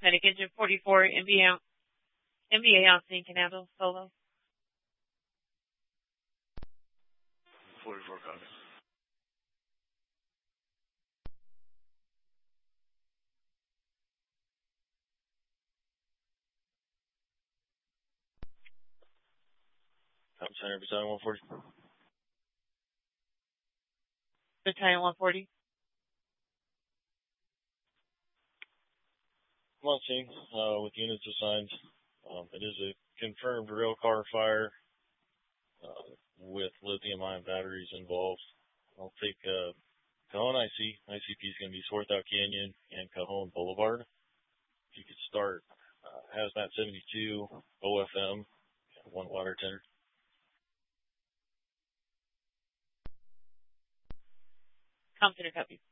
Medic Engine 44, MBA on scene, can handle solo. 44 copy. Center, Battalion 140. Battalion 140. I'm on scene with units assigned. It is a confirmed rail car fire with lithium-ion batteries involved. I'll take Cajon IC. ICP is going to be Swarthout Canyon and Cajon Boulevard. If you could start Hazmat 72, OFM, one water tender. Center, copy.